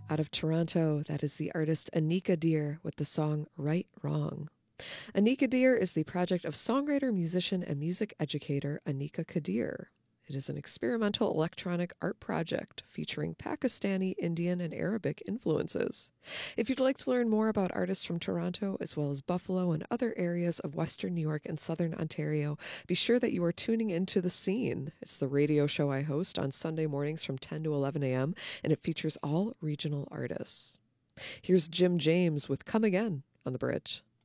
Out of Toronto, that is the artist Anika Deer with the song Right Wrong. Anika Deer is the project of songwriter, musician, and music educator Anika Kadir. It is an experimental electronic art project featuring Pakistani, Indian, and Arabic influences. If you'd like to learn more about artists from Toronto, as well as Buffalo and other areas of Western New York and Southern Ontario, be sure that you are tuning into The Scene. It's the radio show I host on Sunday mornings from 10 to 11 a.m., and it features all regional artists. Here's Jim James with Come Again on the Bridge.